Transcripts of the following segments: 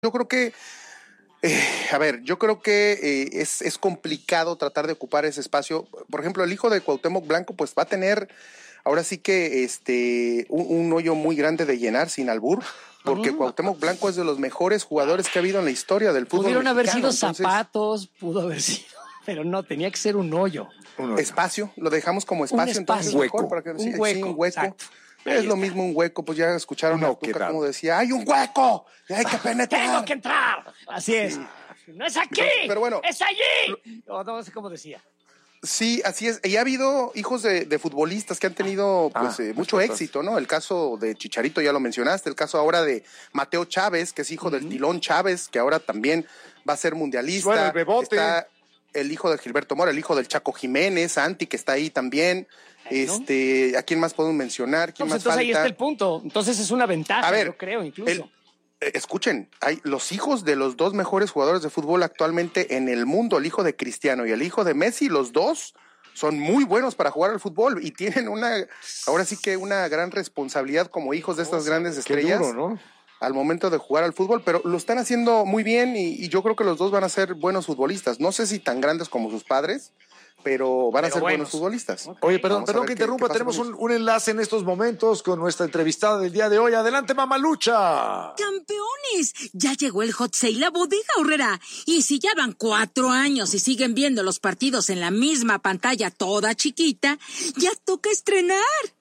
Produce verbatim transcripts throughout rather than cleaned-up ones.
Yo creo que, eh, a ver, yo creo que eh, es, es complicado tratar de ocupar ese espacio. Por ejemplo, el hijo de Cuauhtémoc Blanco, pues va a tener ahora sí que este un, un hoyo muy grande de llenar, sin albur, porque uh-huh. Cuauhtémoc Blanco es de los mejores jugadores que ha habido en la historia del fútbol Pudieron mexicano. haber sido Entonces, zapatos, pudo haber sido, pero no, tenía que ser un hoyo. Un hoyo. Espacio, lo dejamos como espacio, un entonces espacio. mejor para que un sí, hueco, sí, un hueco. Exacto. Es Ahí lo está. mismo un hueco, pues ya escucharon No, a Tuca como decía, ¡hay un hueco! ¡Y hay que penetrar! ¡Tengo que entrar! Así es. Sí. ¡No es aquí! Pero, pero bueno, ¡es allí! No, no sé cómo decía. Sí, así es. Y ha habido hijos de, de futbolistas que han tenido pues ah, eh, mucho éxito, ¿no? El caso de Chicharito ya lo mencionaste, el caso ahora de Mateo Chávez, que es hijo uh-huh. del Tilón Chávez, que ahora también va a ser mundialista. Bueno, el Bebote. Está el hijo de Gilberto Mora, el hijo del Chaco Jiménez, Santi, que está ahí también. Este, ¿a quién más podemos mencionar? ¿Quién no, más pues entonces falta? ahí está el punto. Entonces es una ventaja, a ver, yo creo, incluso. El, eh, escuchen, hay los hijos de los dos mejores jugadores de fútbol actualmente en el mundo, el hijo de Cristiano y el hijo de Messi, los dos son muy buenos para jugar al fútbol y tienen una, ahora sí que una gran responsabilidad como hijos de estas oh, grandes estrellas. Qué duro, ¿no? Al momento de jugar al fútbol, pero lo están haciendo muy bien y, y yo creo que los dos van a ser buenos futbolistas. No sé si tan grandes como sus padres, pero van pero a ser buenos, buenos futbolistas. Oye, perdón, perdón que interrumpa, qué, qué tenemos un, un enlace en estos momentos con nuestra entrevistada del día de hoy. Adelante, Mamalucha. ¡Campeones! Ya llegó el Hot Sale a Bodega Aurrera. Y si ya van cuatro años y siguen viendo los partidos en la misma pantalla toda chiquita, ya toca estrenar.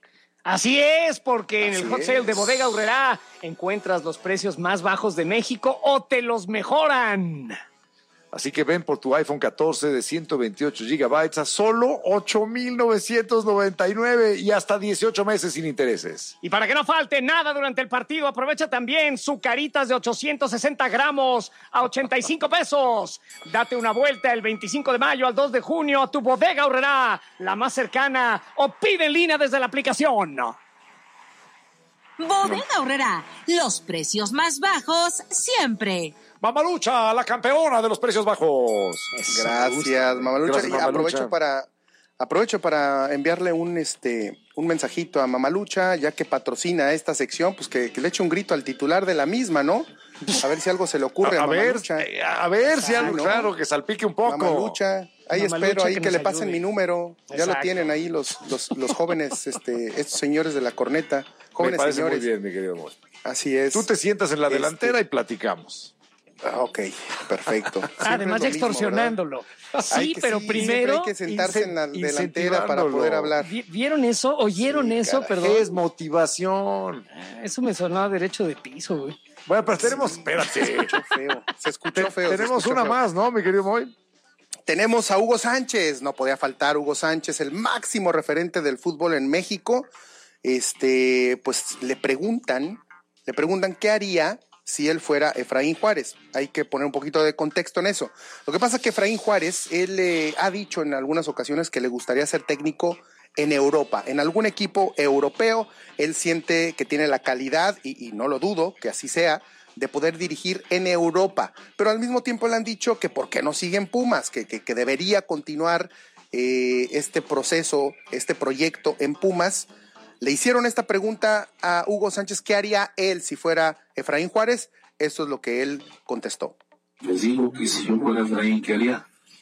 Así es, porque en Así el Hot Sale de Bodega Aurrera encuentras los precios más bajos de México o te los mejoran. Así que ven por tu iPhone catorce de ciento veintiocho gigabytes a solo ocho mil novecientos noventa y nueve y hasta dieciocho meses sin intereses. Y para que no falte nada durante el partido, aprovecha también Zucaritas de ochocientos sesenta gramos a ochenta y cinco pesos. Date una vuelta el veinticinco de mayo al dos de junio a tu Bodega Aurrera, la más cercana, o pide en línea desde la aplicación. Bodega Aurrera, los precios más bajos siempre. Mamalucha, la campeona de los precios bajos. Gracias, Mamalucha. Gracias, Mamalucha. Y aprovecho para aprovecho para enviarle un este un mensajito a Mamalucha, ya que patrocina esta sección, pues que, que le eche un grito al titular de la misma, ¿no? A ver si algo se le ocurre a, a Mamalucha. Ver, a ver si algo, ¿no? Claro, que salpique un poco. Mamalucha, ahí Mamalucha, espero ahí que, que le pasen ayude. Mi número. Exacto. Ya lo tienen ahí los los, los jóvenes, este estos señores de la corneta. Jóvenes Me parece señores. Muy bien, mi querido Moy. Así es. Tú te sientas en la delantera este... y platicamos. Ah, ok, perfecto. Además ya extorsionándolo. Mismo, sí, que, pero sí, primero hay que sentarse en la delantera para poder hablar. ¿Vieron eso? ¿Oyeron sí, eso? Caray. Perdón. Es motivación. Eso me sonaba a derecho de piso, güey. Bueno, pero tenemos, sí, espérate. Se escuchó feo. Se escuchó Te, feo. Tenemos escuchó una feo. más, ¿no, mi querido Moy? Tenemos a Hugo Sánchez. No podía faltar Hugo Sánchez, el máximo referente del fútbol en México. Este, pues le preguntan, le preguntan qué haría si él fuera Efraín Juárez. Hay que poner un poquito de contexto en eso. Lo que pasa es que Efraín Juárez, él eh, ha dicho en algunas ocasiones que le gustaría ser técnico en Europa, en algún equipo europeo. Él siente que tiene la calidad, y, y no lo dudo que así sea, de poder dirigir en Europa. Pero al mismo tiempo le han dicho que por qué no sigue en Pumas, que, que, que debería continuar eh, este proceso, este proyecto en Pumas. Le hicieron esta pregunta a Hugo Sánchez, ¿qué haría él si fuera Efraín Juárez? Eso es lo que él contestó. Les digo que si yo fuera Efraín, ¿qué haría?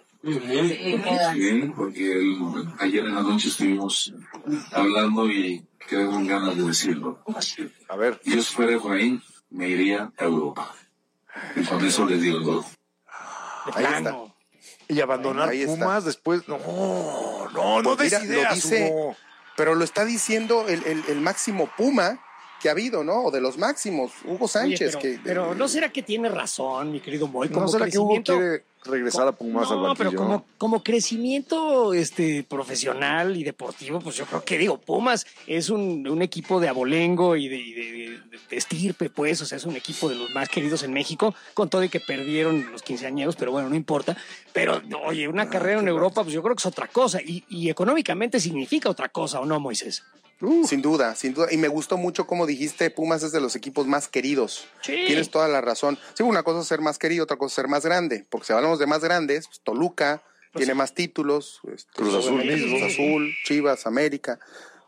Bien, porque el, ayer en la noche estuvimos hablando y quedé con ganas de decirlo. A ver. Yo si fuera Efraín, me iría a Europa. Y con eso les digo todo. Ahí está. Y abandonar Ahí Pumas está. después, no, no, no pues des mira, ideas, lo dice, Hugo. Pero lo está diciendo el, el, el máximo Puma que ha habido, ¿no? O de los máximos, Hugo Sánchez. Oye, pero, que, pero ¿no será que tiene razón, mi querido Moy? ¿No será que Hugo quiere regresar a Pumas al No, banquillo? pero como, como crecimiento este, profesional y deportivo, pues yo creo que, digo, Pumas es un, un equipo de abolengo y de, de, de, de estirpe, pues, o sea, es un equipo de los más queridos en México, con todo y que perdieron los quinceañeros, pero bueno, no importa. Pero, oye, una ah, carrera en Europa, pues yo creo que es otra cosa, y, y económicamente significa otra cosa, ¿o no, Moisés? Uh. Sin duda, sin duda. Y me gustó mucho como dijiste, Pumas es de los equipos más queridos. Sí. Tienes toda la razón. Sí, una cosa es ser más querido, otra cosa es ser más grande. Porque si hablamos de más grandes, pues, Toluca pues tiene sí. más títulos. Este, Cruz Azul mismo. Cruz Azul, Chivas, América.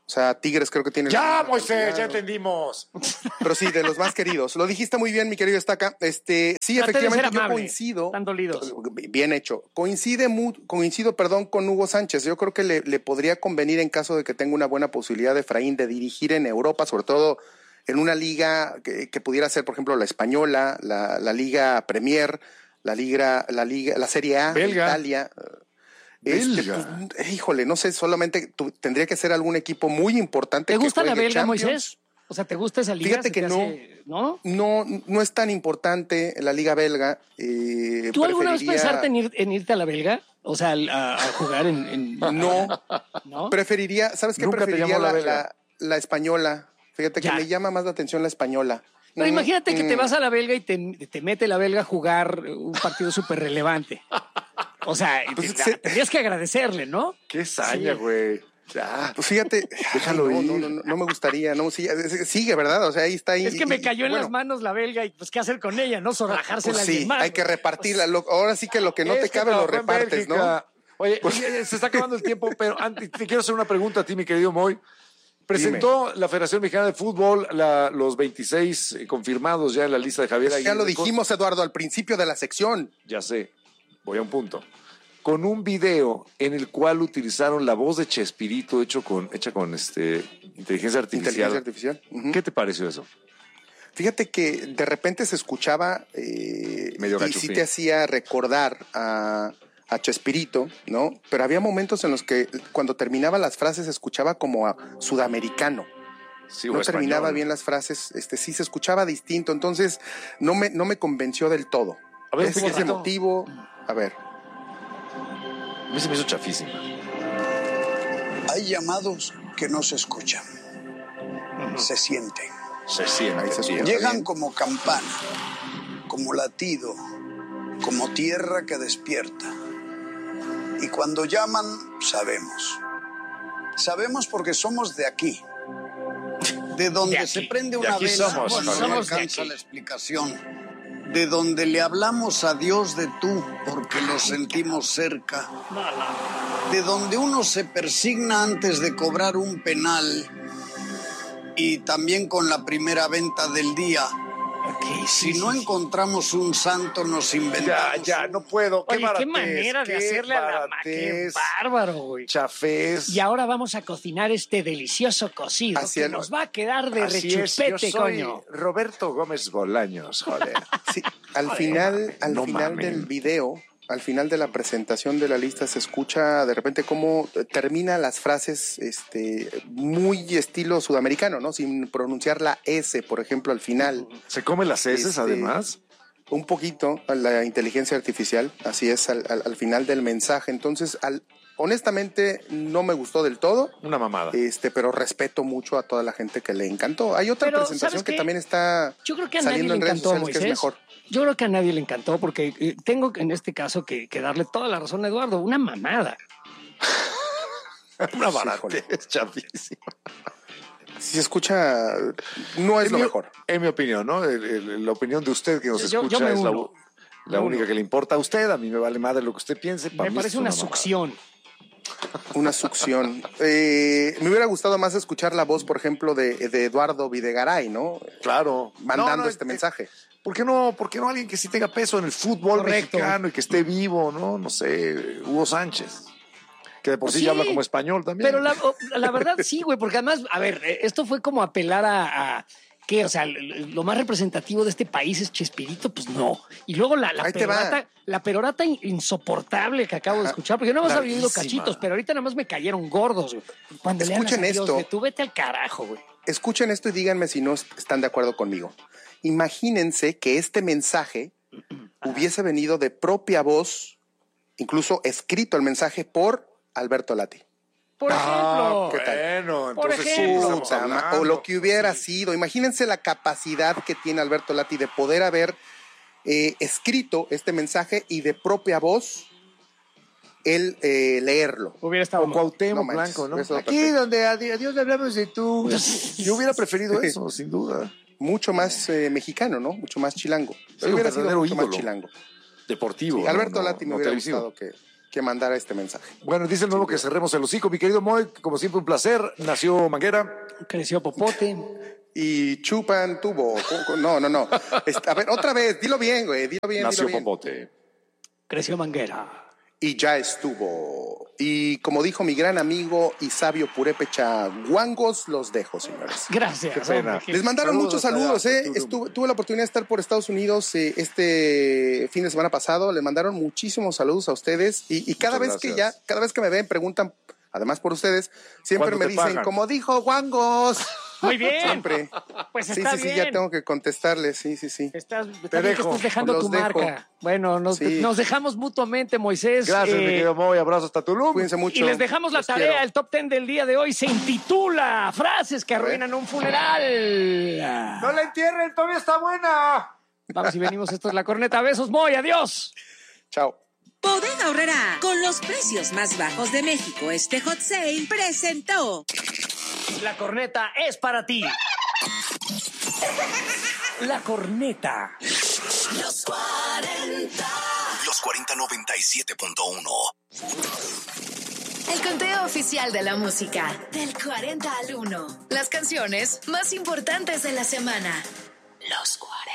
O sea, Tigres creo que tiene... Ya, Moisés, ya entendimos. Pero sí, de los más queridos. Lo dijiste muy bien, mi querido Estaca. Este, sí, Trate de efectivamente, ser yo amable. coincido. Están dolidos. Bien hecho. Coincide mu- coincido, perdón, con Hugo Sánchez. Yo creo que le, le podría convenir en caso de que tenga una buena posibilidad de Efraín de dirigir en Europa, sobre todo en una liga que, que pudiera ser, por ejemplo, la española, la, la Liga Premier, la Liga, la Liga, la Serie A, Belga. Italia. Este, Belga. pues, híjole, no sé, solamente tu- tendría que ser algún equipo muy importante. ¿Te que gusta la juegue belga, Champions. Moisés? O sea, ¿te gusta esa liga? Fíjate ¿Se que te no. hace- ¿No? No, no es tan importante la liga belga. Eh, ¿Tú alguna vez preferiría- pensaste en, ir- en irte a la belga? O sea, al- a, a jugar en... en- No, ¿no? preferiría, ¿sabes qué? Nunca te Preferiría llamó la la, belga. la, la española. Fíjate Ya. que me llama más la atención la española. Pero Mm, imagínate que te mm. vas a la belga y te, te mete la belga a jugar un partido súper relevante. O sea, Pues, te- sí. tendrías que agradecerle, ¿no? Qué saña, Sí. güey. Ya. Pues fíjate, Déjalo ay, no, ir. no, no, no, no me gustaría, no, sí, sigue, ¿verdad? O sea, ahí está ahí. Es que me y- cayó en bueno, las manos la belga y pues qué hacer con ella, ¿no? Zorrajársela pues a alguien sí, más. hay que güey. repartirla. Lo- ahora sí que lo que no Es te que cabe lo trabajó en repartes, ¿no? Bélgica. Oye, oye, se está acabando el tiempo, pero antes te quiero hacer una pregunta a ti, mi querido Moy. Presentó la Federación Mexicana de Fútbol la- los veintiséis eh, confirmados ya en la lista de Javier Aguirre. Ya lo dijimos, Eduardo, al principio de la sección. Ya sé, voy a un punto. Con un video en el cual utilizaron la voz de Chespirito hecho con, hecha con este, inteligencia artificial. Inteligencia artificial. Ujú. ¿Qué te pareció eso? Fíjate que de repente se escuchaba eh, Medio y sí gachupín. te hacía recordar a, a Chespirito, ¿no? Pero había momentos en los que cuando terminaba las frases se escuchaba como a sudamericano. Sí, o No español. terminaba bien las frases, este sí se escuchaba distinto, entonces no me, no me convenció del todo. A ver, un ese, ese poquito. motivo, a ver. A mí se me hizo chafísima. Hay llamados que no se escuchan, se sienten. Se siente. Ahí se tío. escucha. Llegan bien. como campana, como latido, como tierra que despierta. Y cuando llaman, sabemos. Sabemos porque somos de aquí. De donde De aquí. se prende De una aquí vela somos, cuando no somos de alcanza aquí. la explicación. De donde le hablamos a Dios de tú porque lo sentimos cerca. De donde uno se persigna antes de cobrar un penal y también con la primera venta del día. Ok, Si sí, no sí, sí. encontramos un santo, nos Ya, inventamos. ya, no puedo. Qué Oye, qué baratez, manera de qué hacerle a la ma... Qué baratez, bárbaro, güey. chafés. Y ahora vamos a cocinar este delicioso cocido Así que es. nos va a quedar de Así es, rechupete, yo soy coño. Roberto Gómez Bolaños, joder. Sí, al final, al no final mamen. del video, al final de la presentación de la lista se escucha de repente cómo termina las frases este, muy estilo sudamericano, ¿no? Sin pronunciar la S, por ejemplo, al final. ¿Se come las heces, Este, además? Un poquito a la inteligencia artificial, así es, al, al- al final del mensaje. Entonces, al, honestamente, no me gustó del todo, Una mamada. este, pero respeto mucho a toda la gente que le encantó. Hay otra Pero, presentación ¿sabes que qué? también está Yo creo que a nadie saliendo le en redes encantó, sociales que es Moisés. mejor. Yo creo que a nadie le encantó porque eh, tengo en este caso que, que darle toda la razón a Eduardo. Una mamada. Una híjole. baratez chafísima. Si se escucha, no es En lo mi- mejor. En mi opinión, ¿no? El- el- la opinión de usted que nos Yo- yo escucha me es la, uno. la Me única uno. que le importa a usted. A mí me vale madre lo que usted piense. Para Me mí parece es una, mamada. succión. Una succión. Eh, me hubiera gustado más escuchar la voz, por ejemplo, de, de Eduardo Videgaray, ¿no? Claro. Mandando No, no, este eh, mensaje. ¿Por qué no? ¿Por qué no alguien que sí tenga peso en el fútbol Correcto. mexicano y que esté vivo, no? No sé, Hugo Sánchez. Que de por sí, Sí, ya habla como español también. Pero la, o- la verdad sí, güey, porque además, a ver, eh, esto fue como apelar a, a ¿qué? O sea, l- lo más representativo de este país es Chespirito, pues no. Y luego la, la Ahí te va. perorata, la perorata in- insoportable que acabo de Ajá. escuchar, porque yo nada más había oído Larguísima. cachitos, pero ahorita nada más me cayeron gordos, güey. Cuando le hablas Escuchen a Dios, esto. güey, tú vete al carajo, güey. Escuchen esto y díganme si no están de acuerdo conmigo. Imagínense que este mensaje hubiese venido de propia voz, incluso escrito el mensaje por Alberto Lati. Por Ah, ejemplo. ¿qué tal? bueno, Por entonces sí, ejemplo. estamos Puta ma- hablando. o lo que hubiera sido. Imagínense la capacidad que tiene Alberto Lati de poder haber eh, escrito este mensaje y de propia voz él eh, leerlo. Hubiera estado O mal. Cuauhtémoc No manches, Blanco, ¿no? hubiera estado Aquí perfecto. donde a Di- a Dios le hablamos de tú. Yo hubiera preferido eso, sin duda. Mucho más eh, mexicano, ¿no? Mucho más chilango. Sí, un hubiera sido verdadero mucho ídolo. más chilango. Deportivo. Sí, ¿no? Alberto No, Lati me no hubiera televisivo. gustado que, que mandara este mensaje. Bueno, dice el nuevo que cerremos el hocico. Mi querido Moy, como siempre un placer. Nació Manguera. Creció Popote. Y chupan tubo. No, no, no. A ver, otra vez, dilo bien, güey. Dilo bien, Nació dilo bien. Popote. Creció Manguera. Y ya estuvo. Y como dijo mi gran amigo y sabio purépecha, guangos los dejo, señores. Gracias. Qué pena. Hombre, que- Les mandaron Saludos muchos hasta saludos, allá, ¿eh? Tutum. Estuve, tuve la oportunidad de estar por Estados Unidos eh, este fin de semana pasado. Les mandaron muchísimos saludos a ustedes. Y, y cada Muchas vez que gracias. ya, cada vez que me ven, preguntan, además por ustedes, siempre ¿Cuándo me te dicen, pagan? como dijo guangos. Muy bien. Siempre. Pues Sí, está sí, sí, bien. ya tengo que contestarles. Sí, sí, sí. Estás, está Te bien que dejo, estás dejando los tu dejo. marca. Bueno, nos, Sí. nos dejamos mutuamente, Moisés. Gracias, Eh, mi querido Moy. Abrazo hasta Tulum. Cuídense mucho. Y les dejamos la Los tarea. quiero. El top ten del día de hoy se intitula Frases que ver. arruinan un funeral. ¡No la entierren! ¡Todavía está buena! Vamos y venimos. Esto es La Corneta. Besos, Moy. Adiós. Chao. Bodega Aurrera, con los precios más bajos de México, este hot sale presentó. La Corneta es para ti. La Corneta. Los cuarenta noventa y siete punto uno. El conteo oficial de la música. Del cuarenta al uno. Las canciones más importantes de la semana. Los cuarenta.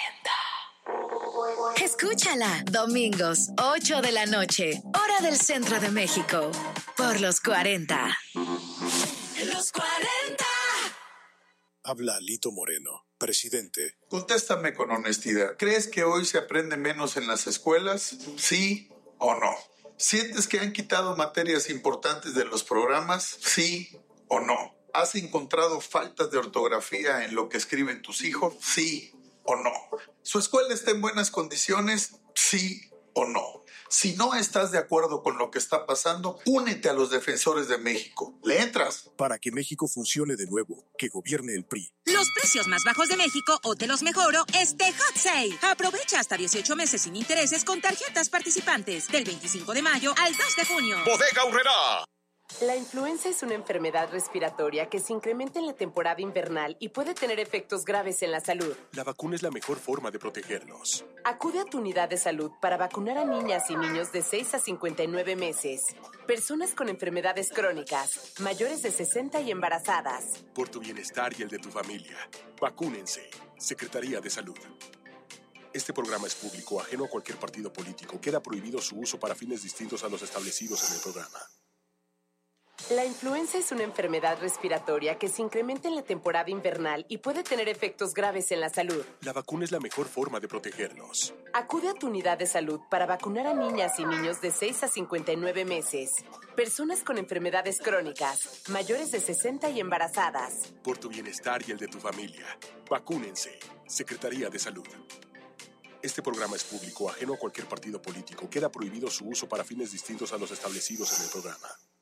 Escúchala. Domingos, ocho de la noche. Hora del centro de México. Por los cuarenta. Los cuarenta. Habla Lito Moreno, presidente. Contéstame con honestidad. ¿Crees que hoy se aprende menos en las escuelas? ¿Sí o no? ¿Sientes que han quitado materias importantes de los programas? ¿Sí o no? ¿Has encontrado faltas de ortografía en lo que escriben tus hijos? ¿Sí o no? ¿Su escuela está en buenas condiciones? ¿Sí o no? Si no estás de acuerdo con lo que está pasando, únete a los defensores de México. ¿Le entras? Para que México funcione de nuevo, que gobierne el P R I. Los precios más bajos de México o te los mejoro este hot sale. Aprovecha hasta dieciocho meses sin intereses con tarjetas participantes del veinticinco de mayo al dos de junio. Bodega Aurrera. La influenza es una enfermedad respiratoria que se incrementa en la temporada invernal y puede tener efectos graves en la salud. La vacuna es la mejor forma de protegernos. Acude a tu unidad de salud para vacunar a niñas y niños de seis a cincuenta y nueve meses, personas con enfermedades crónicas, mayores de sesenta y embarazadas. Por tu bienestar y el de tu familia. Vacúnense. Secretaría de Salud. Este programa es público, ajeno a cualquier partido político. Queda prohibido su uso para fines distintos a los establecidos en el programa. La influenza es una enfermedad respiratoria que se incrementa en la temporada invernal y puede tener efectos graves en la salud. La vacuna es la mejor forma de protegernos. Acude a tu unidad de salud para vacunar a niñas y niños de seis a cincuenta y nueve meses, personas con enfermedades crónicas, mayores de sesenta y embarazadas. Por tu bienestar y el de tu familia. Vacúnense. Secretaría de Salud. Este programa es público, ajeno a cualquier partido político. Queda prohibido su uso para fines distintos a los establecidos en el programa.